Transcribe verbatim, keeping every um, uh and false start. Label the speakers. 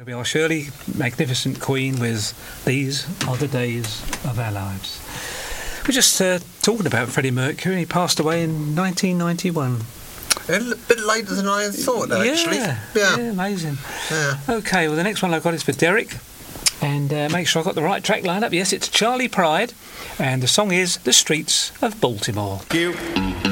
Speaker 1: There we are, Shirley, magnificent Queen with These Are the Days of Our Lives. We're just uh, talking about Freddie Mercury. He passed away in nineteen ninety-one.
Speaker 2: A bit later than I thought,
Speaker 1: yeah,
Speaker 2: actually.
Speaker 1: Yeah,
Speaker 2: yeah,
Speaker 1: amazing.
Speaker 2: Yeah.
Speaker 1: Okay, well, the next one I've got is for Derek. And uh, make sure I've got the right track lined up. Yes, it's Charlie Pride. And the song is The Streets of Baltimore.
Speaker 2: Thank you.